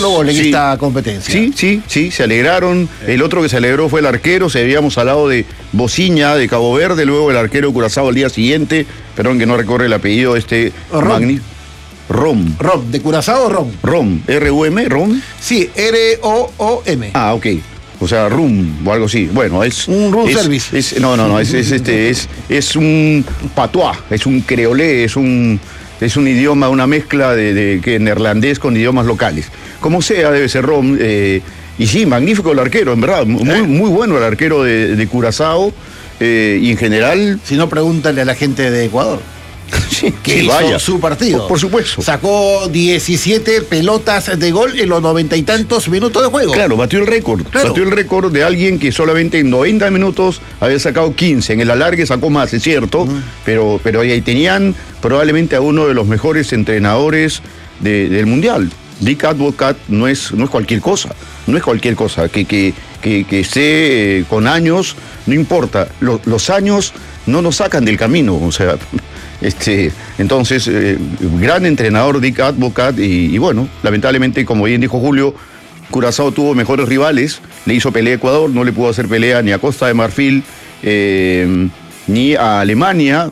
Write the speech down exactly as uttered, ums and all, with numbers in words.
solo gol en sí, esta competencia. Sí, sí, sí, se alegraron. El otro que se alegró fue el arquero. Se habíamos hablado de Bociña, de Cabo Verde, luego el arquero Curazao al día siguiente. Perdón que no recorre el apellido este magnífico. Rom. Rom, ¿de Curazao o Rom? Rom, R U M, Rom. Sí, R O O M. Ah, ok. O sea, room o algo así. Bueno, es un room es, service. Es, no, no, no, es, es este, es, es un patois, es un creolé, es un, es un idioma, una mezcla de, de que neerlandés con idiomas locales. Como sea, debe ser rom. Eh, y sí, magnífico el arquero, en verdad, muy, ¿Eh? muy bueno el arquero de, de Curazao. Eh, y en general. Si no, pregúntale a la gente de Ecuador. Sí, que sí, hizo vaya. su partido. Por, por supuesto. Sacó diecisiete pelotas de gol en los noventa y tantos minutos de juego. Claro, batió el récord. Claro. Batió el récord de alguien que solamente en noventa minutos había sacado quince. En el alargue sacó más, es cierto. Uh-huh. Pero, pero ahí tenían probablemente a uno de los mejores entrenadores de, del Mundial. Dick Advocaat no es, no es cualquier cosa. No es cualquier cosa. Que, que, que, que esté eh, con años, no importa. Los, los años no nos sacan del camino. O sea. Este, entonces, eh, gran entrenador Dick Advocaat y, y bueno, lamentablemente, como bien dijo Julio, Curazao tuvo mejores rivales, le hizo pelea a Ecuador, no le pudo hacer pelea ni a Costa de Marfil, eh, ni a Alemania,